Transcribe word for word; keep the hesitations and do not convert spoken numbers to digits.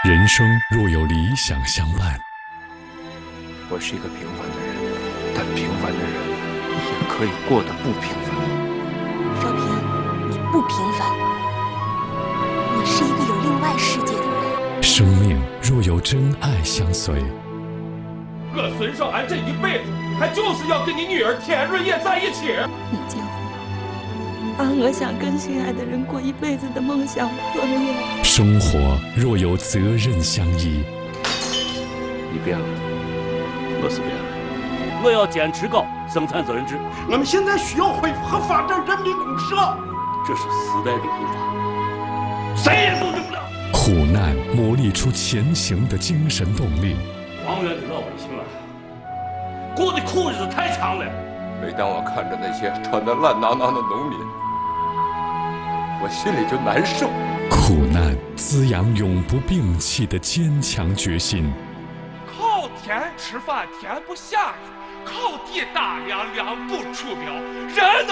人生若有理想相伴， 我是一个平凡的人，但平凡的人也可以过得不平凡。 少平，你不平凡，你是一个有另外世界的人。 生命若有真爱相随， 我孙少安这一辈子，他就是要跟你女儿田润叶在一起。 你结婚，把我想跟心爱的人过一辈子的梦想破灭。 生活若有责任相依， 你变了， 我是变了。我要坚持搞生产责任制。 我们现在需要恢复和发展人民公社， 这是时代的步伐，谁也阻止不了。 苦难磨砺出前行的精神动力。 黄原的老百姓啊，过的苦日子太长了。 每当我看着那些穿得烂囊囊的农民，我心里就难受。 苦难滋养永不摒弃的坚强决心。 靠天吃饭天不下雨，靠地打粮粮不出苗，人